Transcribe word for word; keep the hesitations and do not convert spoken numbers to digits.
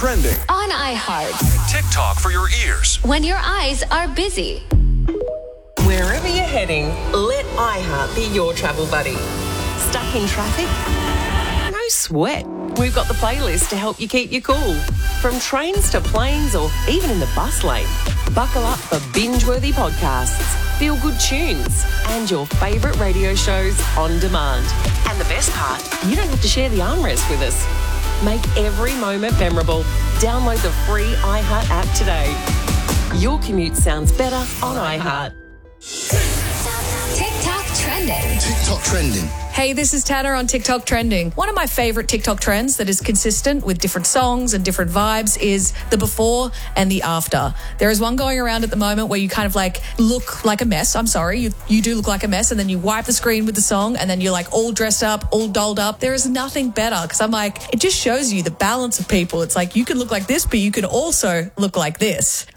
trending on iHeart. TikTok for your ears. When your eyes are busy. Wherever you're heading, let iHeart be your travel buddy. Stuck in traffic? No sweat. We've got the playlist to help you keep you cool. From trains to planes or even in the bus lane. Buckle up for binge-worthy podcasts, feel-good tunes, and your favourite radio shows on demand. And the best part, you don't have to share the armrest with us. Make every moment memorable. Download the free iHeart app today. Your commute sounds better on iHeart. TikTok trending. TikTok trending. Hey, this is Tanner on TikTok Trending. One of my favourite TikTok trends that is consistent with different songs and different vibes is the before and the after. There is one going around at the moment where you kind of like look like a mess. I'm sorry, you, you do look like a mess, and then you wipe the screen with the song and then you're like all dressed up, all dolled up. There is nothing better because I'm like, it just shows you the balance of people. It's like you can look like this, but you can also look like this.